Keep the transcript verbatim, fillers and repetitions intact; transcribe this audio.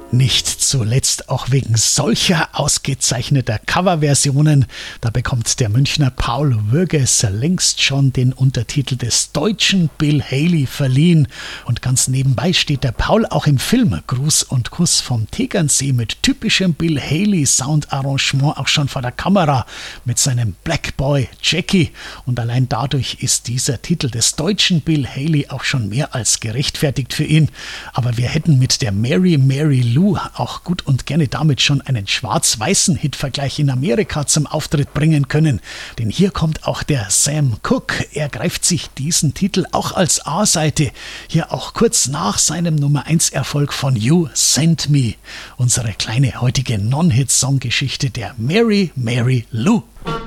Nicht zuletzt auch wegen solcher ausgezeichneter Coverversionen. Da bekommt der Münchner Paul Würges längst schon den Untertitel des deutschen Bill Haley verliehen. Und ganz nebenbei steht der Paul auch im Film Gruß und Kuss vom Tegernsee mit typischem Bill Haley Soundarrangement auch schon vor der Kamera mit seinem Black Boy Jackie. Und allein dadurch ist dieser Titel des deutschen Bill Haley auch schon mehr als gerechtfertigt für ihn. Aber wir hätten mit der Mary Mary Lou auch gut und gerne damit schon einen schwarz-weißen Hitvergleich in Amerika zum Auftritt bringen können. Denn hier kommt auch der Sam Cooke. Er greift sich diesen Titel auch als A-Seite, hier auch kurz nach seinem Nummer eins Erfolg von You Sent Me. Unsere kleine heutige Non-Hit-Song-Geschichte der Mary Mary Lou.